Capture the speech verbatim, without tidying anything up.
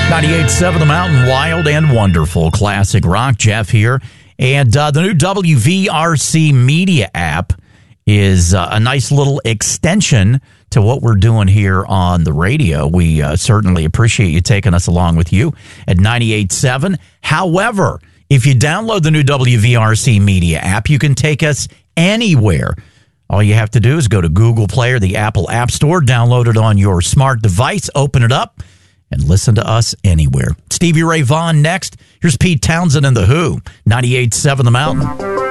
ninety-eight point seven The Mountain, wild and wonderful classic rock. Jeff here. And uh, the new W V R C Media app is uh, a nice little extension to what we're doing here on the radio. We uh, certainly appreciate you taking us along with you at ninety-eight point seven. However, if you download the new W V R C Media app, you can take us anywhere. All you have to do is go to Google Play or the Apple App Store, download it on your smart device, open it up, and listen to us anywhere. Stevie Ray Vaughan next. Here's Pete Townsend and The Who. ninety-eight point seven The Mountain.